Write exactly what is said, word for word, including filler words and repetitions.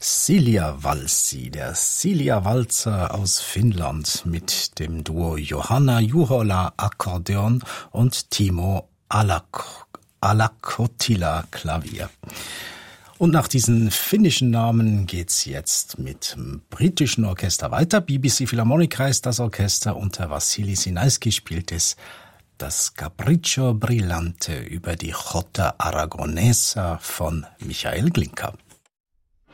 Silja Valsi, der Silja Walzer aus Finnland mit dem Duo Johanna Juhola Akkordeon und Timo Alak- Alakotila Klavier. Und nach diesen finnischen Namen geht's jetzt mit dem britischen Orchester weiter. B B C Philharmonic reist das Orchester, unter Wassily Sinaisky spielt es das Capriccio Brillante über die Jota Aragonesa von Michael Glinka.